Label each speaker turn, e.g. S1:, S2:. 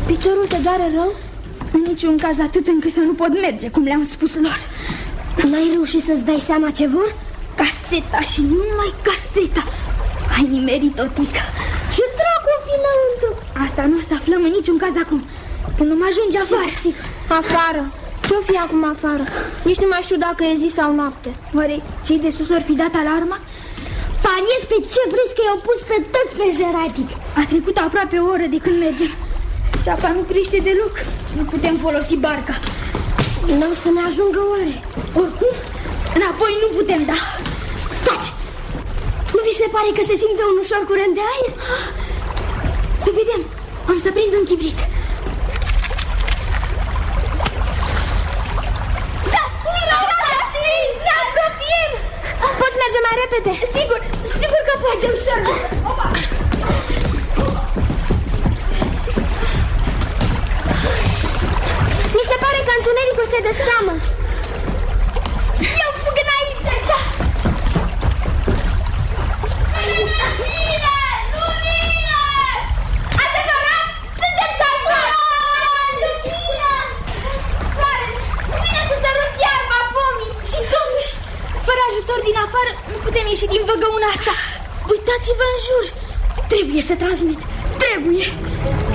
S1: Piciorul te doare rău?
S2: În niciun caz atât încât să nu pot merge, cum le-am spus lor.
S1: N-ai reușit să-ți dai seama ce vor?
S2: Caseta și nu numai caseta. Ai nimerit-o, Tica.
S1: Ce dracu fi înăuntru?
S2: Asta nu o să aflăm în niciun caz acum. Când nu mă ajunge afară.
S1: Sigur. Afară. Ce-o fi acum afară? Nici nu mai știu dacă e zi sau noapte.
S2: Oare cei de sus or fi dat alarma?
S1: Pariez pe ce vrei că i-au pus pe toți pe jeratic.
S2: A trecut aproape o oră de când mergem. Și apa nu crește deloc. Nu putem folosi barca.
S1: N-o să ne ajungă oare?
S2: Oricum, înapoi nu putem da.
S1: Stați! Nu vi se pare că se simte un ușor curent de aer?
S2: Să vedem. Am să prind un chibrit.
S1: Poți merge mai repede?
S2: Sigur că poate, ușor.
S1: Mi se pare că întunericul se destramă.
S2: Eu fug înainte. Lumină! Adevărat? Suntem salvați! Soare, vine să sărut iarba pomii. Și totuși, fără ajutor din afară, nu putem ieși din văgăuna asta. Uitați-vă în jur. Trebuie să transmit. Trebuie.